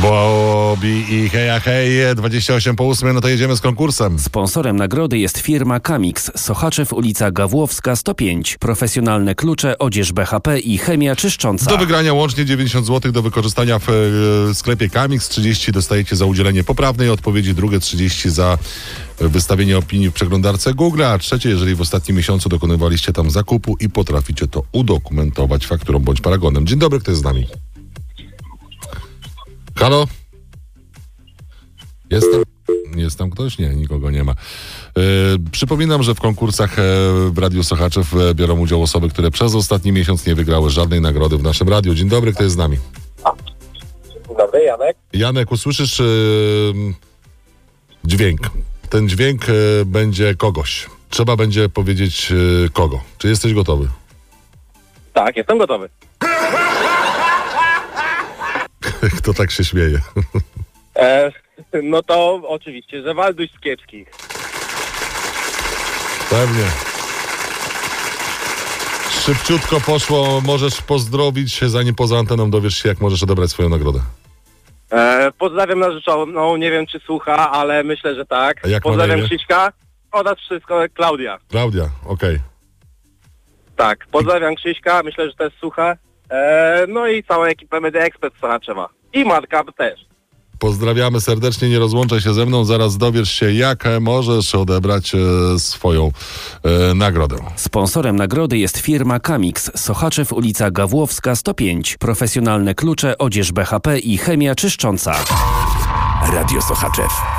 Bobby i heja hej, 28:08, no to jedziemy z konkursem. Sponsorem nagrody jest firma Kamix, Sochaczew, ulica Gawłowska 105. Profesjonalne klucze, odzież BHP i chemia czyszcząca. Do wygrania łącznie 90 zł, do wykorzystania w sklepie Kamix. 30 dostajecie za udzielenie poprawnej odpowiedzi, drugie 30 za wystawienie opinii w przeglądarce Google, a trzecie, jeżeli w ostatnim miesiącu dokonywaliście tam zakupu i potraficie to udokumentować fakturą bądź paragonem. Dzień dobry, kto jest z nami? Halo? Jest tam ktoś? Nie, nikogo nie ma. Przypominam, że w konkursach w Radiu Sochaczew biorą udział osoby, które przez ostatni miesiąc nie wygrały żadnej nagrody w naszym radiu. Dzień dobry, kto jest z nami? Dzień dobry, Janek. Janek, usłyszysz dźwięk. Ten dźwięk będzie kogoś. Trzeba będzie powiedzieć kogo. Czy jesteś gotowy? Tak, jestem gotowy. Kto tak się śmieje? No to oczywiście, że Walduś z Kiepskich. Pewnie. Szybciutko poszło, możesz pozdrowić, zanim poza anteną dowiesz się, jak możesz odebrać swoją nagrodę. Pozdrawiam narzeczoną, nie wiem czy słucha, ale myślę, że tak. A jak ma na Pozdrawiam imię? Krzyśka oraz wszystko, Klaudia. Klaudia, okej. Tak, pozdrawiam Krzyśka, myślę, że też słucha. No i całą ekipę Media Expert z Sochaczewa. I Marka też. Pozdrawiamy serdecznie, nie rozłączaj się ze mną, zaraz dowiesz się, jak możesz odebrać swoją nagrodę. Sponsorem nagrody jest firma Kamix, Sochaczew, ulica Gawłowska 105. Profesjonalne klucze, odzież BHP i chemia czyszcząca. Radio Sochaczew.